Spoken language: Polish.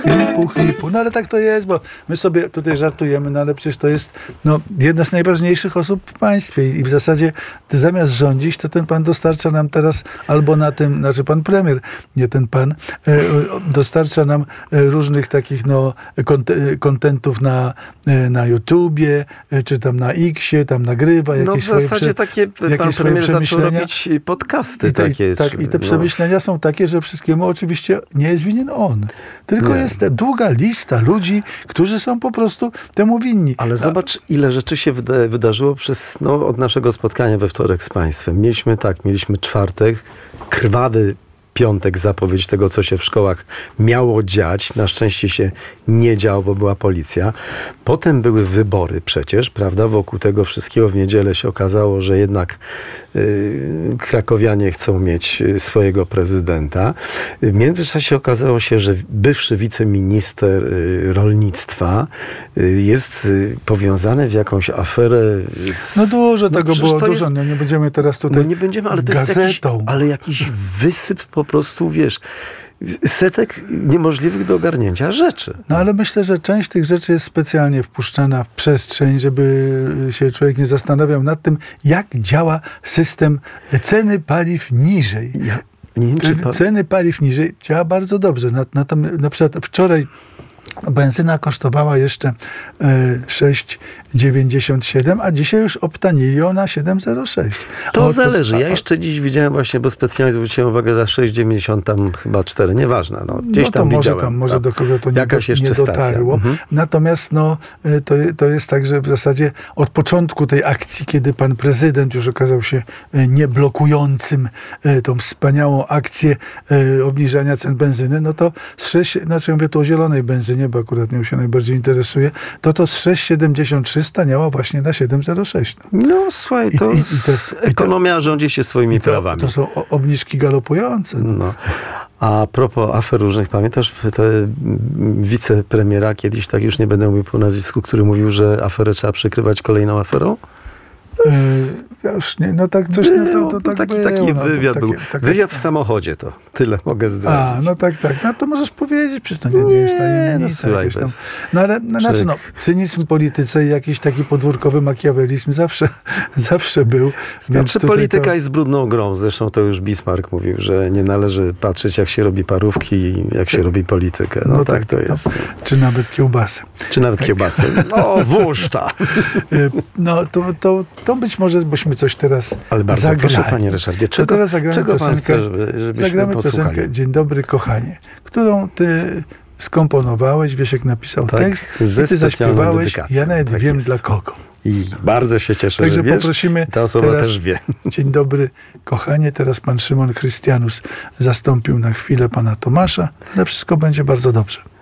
chlipu. No ale tak to jest, bo my sobie tutaj żartujemy, no ale przecież to jest jedna z najważniejszych osób w państwie i w zasadzie zamiast rządzić, to ten pan dostarcza nam teraz albo na tym, znaczy pan premier, nie ten pan, dostarcza nam różnych takich kontentów na YouTubie, czy tam na X-ie, tam nagrywa jakieś swoje w zasadzie pan premier zaczął robić podcasty takie. Tak, i te przemyślenia są takie, że wszystkiemu oczywiście nie jest winien on. Tylko jest długa lista ludzi, którzy są po prostu temu winni. Ale zobacz, ile rzeczy się wydarzyło od naszego spotkania we wtorek z państwem. Mieliśmy czwartek, krwawy piątek, zapowiedź tego, co się w szkołach miało dziać. Na szczęście się nie działo, bo była policja. Potem były wybory przecież, prawda? Wokół tego wszystkiego w niedzielę się okazało, że jednak krakowianie chcą mieć swojego prezydenta. W międzyczasie okazało się, że bywszy wiceminister rolnictwa jest powiązany w jakąś aferę dużo tego było, dużo. Nie będziemy teraz tutaj nie będziemy, ale to gazetą. jest jakiś wysyp po prostu, setek niemożliwych do ogarnięcia rzeczy. Ale myślę, że część tych rzeczy jest specjalnie wpuszczana w przestrzeń, żeby się człowiek nie zastanawiał nad tym, jak działa system ceny paliw niżej. Ceny paliw niżej działa bardzo dobrze. Na przykład wczoraj benzyna kosztowała jeszcze 6,97, a dzisiaj już obtanili ją na 7,06. To zależy. Ja jeszcze dziś widziałem właśnie, bo specjalnie zwróciłem uwagę, że 6,90 tam chyba 4, nieważne. Gdzieś tam widziałem. Może do kogo to nie dotarło. Mhm. Natomiast to jest tak, że w zasadzie od początku tej akcji, kiedy pan prezydent już okazał się nieblokującym tą wspaniałą akcję obniżania cen benzyny, to mówię tu o zielonej benzynie, bo akurat mnie się najbardziej interesuje, to z 6,73 staniała właśnie na 7,06. Słuchaj, ekonomia rządzi się swoimi prawami. To są obniżki galopujące. A propos afer różnych, pamiętasz wicepremiera, kiedyś, tak już nie będę mówił po nazwisku, który mówił, że aferę trzeba przykrywać kolejną aferą? Ja już nie, coś taki wywiad był. Wywiad w samochodzie, to tyle mogę zdradzić. Tak. To możesz powiedzieć, przecież to nie jest tajemnica. Cynizm w polityce i jakiś taki podwórkowy makiawelizm zawsze był. Polityka jest brudną grą. Zresztą to już Bismarck mówił, że nie należy patrzeć, jak się robi parówki, jak się robi politykę. Tak to jest. Czy nawet kiełbasy. Wóżta. To być może byśmy coś teraz ale bardzo zagrali. Proszę, panie Ryszardzie, czego pan chce, żebyśmy posłuchali? Piosenkę Dzień dobry, kochanie, którą ty skomponowałeś, Wiesiek napisał tekst i ty zaśpiewałeś, ja nawet wiem dla kogo. I bardzo się cieszę, Także że wiesz, poprosimy ta osoba teraz, też wie. Dzień dobry, kochanie, teraz pan Szymon Chrystianus zastąpił na chwilę pana Tomasza, ale wszystko będzie bardzo dobrze.